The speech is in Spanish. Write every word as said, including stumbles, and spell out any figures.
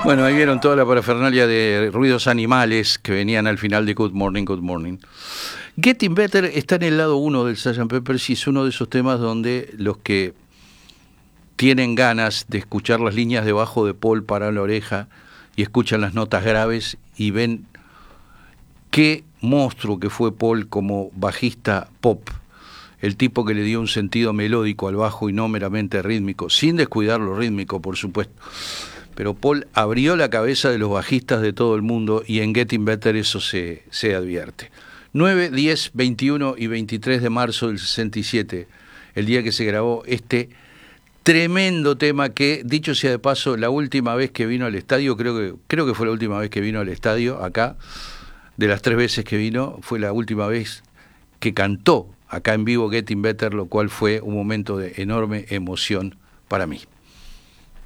Bueno, ahí vieron toda la parafernalia de ruidos animales que venían al final de Good Morning, Good Morning. Getting Better está en el lado uno del sergeant Pepper's y es uno de esos temas donde los que tienen ganas de escuchar las líneas de bajo de Paul paran la oreja y escuchan las notas graves y ven qué monstruo que fue Paul como bajista pop, el tipo que le dio un sentido melódico al bajo y no meramente rítmico, sin descuidar lo rítmico, por supuesto. Pero Paul abrió la cabeza de los bajistas de todo el mundo y en Getting Better eso se, se advierte. nueve, diez, veintiuno y veintitrés de marzo del sesenta y siete, el día que se grabó este tremendo tema que, dicho sea de paso, la última vez que vino al estadio, creo que, creo que fue la última vez que vino al estadio acá, de las tres veces que vino, fue la última vez que cantó acá en vivo Getting Better, lo cual fue un momento de enorme emoción para mí.